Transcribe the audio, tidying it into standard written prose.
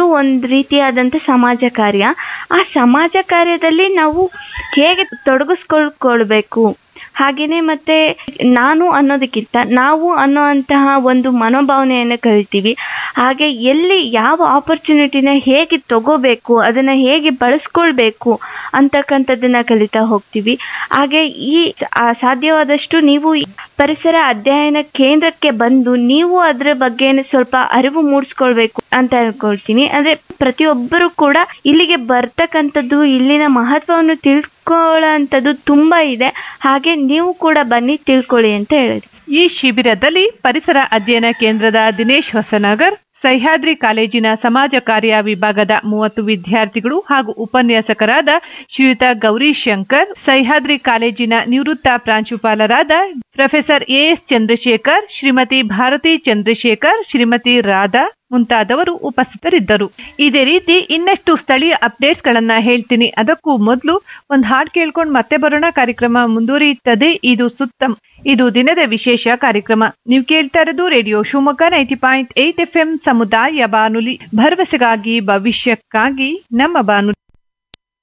ಒಂದು ರೀತಿಯಾದಂಥ ಸಮಾಜ ಕಾರ್ಯ. ಆ ಸಮಾಜ ಕಾರ್ಯದಲ್ಲಿ ನಾವು ಹೇಗೆ ತೊಡಗಿಸ್ಕೊಳ್ಬೇಕು, ಹಾಗೆಯೇ ಮತ್ತೆ ನಾನು ಅನ್ನೋದಕ್ಕಿಂತ ನಾವು ಅನ್ನೋಂತಹ ಒಂದು ಮನೋಭಾವನೆಯನ್ನು ಕಲಿತೀವಿ. ಹಾಗೆ ಎಲ್ಲಿ ಯಾವ ಆಪರ್ಚುನಿಟಿನ ಹೇಗೆ ತಗೋಬೇಕು, ಅದನ್ನು ಹೇಗೆ ಬಳಸ್ಕೊಳ್ಬೇಕು ಅಂತಕ್ಕಂಥದ್ದನ್ನು ಕಲಿತಾ ಹೋಗ್ತೀವಿ. ಹಾಗೆ ಸಾಧ್ಯವಾದಷ್ಟು ನೀವು ಪರಿಸರ ಅಧ್ಯಯನ ಕೇಂದ್ರಕ್ಕೆ ಬಂದು ನೀವು ಅದರ ಬಗ್ಗೆ ಸ್ವಲ್ಪ ಅರಿವು ಮೂಡಿಸ್ಕೊಳ್ಬೇಕು ಅಂತ ಹೇಳ್ಕೊಳ್ತೀನಿ. ಅಂದರೆ ಪ್ರತಿಯೊಬ್ಬರು ಕೂಡ ಇಲ್ಲಿಗೆ ಬರ್ತಕ್ಕಂಥದ್ದು, ಇಲ್ಲಿನ ಮಹತ್ವವನ್ನು ತಿಳ್ಕೊಳ್ಳೋಂಥದ್ದು ತುಂಬ ಇದೆ. ಹಾಗೆ ನೀವು ಕೂಡ ಬನ್ನಿ, ತಿಳ್ಕೊಳ್ಳಿ ಅಂತ ಹೇಳಿದ್ವಿ. ಈ ಶಿಬಿರದಲ್ಲಿ ಪರಿಸರ ಅಧ್ಯಯನ ಕೇಂದ್ರದ ದಿನೇಶ್ ಹೊಸನಗರ್, ಸಹ್ಯಾದ್ರಿ ಕಾಲೇಜಿನ ಸಮಾಜ ಕಾರ್ಯ ವಿಭಾಗದ 30 ವಿದ್ಯಾರ್ಥಿಗಳು ಹಾಗೂ ಉಪನ್ಯಾಸಕರಾದ ಶ್ರೀಯುತ ಗೌರಿಶಂಕರ್, ಸಹ್ಯಾದ್ರಿ ಕಾಲೇಜಿನ ನಿವೃತ್ತ ಪ್ರಾಂಶುಪಾಲರಾದ ಪ್ರೊಫೆಸರ್ ಎಎಸ್ ಚಂದ್ರಶೇಖರ್, ಶ್ರೀಮತಿ ಭಾರತಿ ಚಂದ್ರಶೇಖರ್, ಶ್ರೀಮತಿ ರಾಧಾ ಮುಂತಾದವರು ಉಪಸ್ಥಿತರಿದ್ದರು. ಇದೇ ರೀತಿ ಇನ್ನಷ್ಟು ಸ್ಥಳೀಯ ಅಪ್ಡೇಟ್ಸ್ ಗಳನ್ನ ಹೇಳ್ತೀನಿ. ಅದಕ್ಕೂ ಮೊದಲು ಒಂದು ಹಾಡು ಕೇಳ್ಕೊಂಡು ಮತ್ತೆ ಬರೋಣ. ಕಾರ್ಯಕ್ರಮ ಮುಂದುವರಿಯುತ್ತದೆ. ಇದು ದಿನದ ವಿಶೇಷ ಕಾರ್ಯಕ್ರಮ. ನೀವು ಕೇಳ್ತಾ ಇರೋದು ರೇಡಿಯೋ ಶಿವಮೊಗ್ಗ 90.8 FM ಸಮುದಾಯ ಬಾನುಲಿ, ಭರವಸೆಗಾಗಿ ಭವಿಷ್ಯಕ್ಕಾಗಿ ನಮ್ಮ ಬಾನುಲಿ.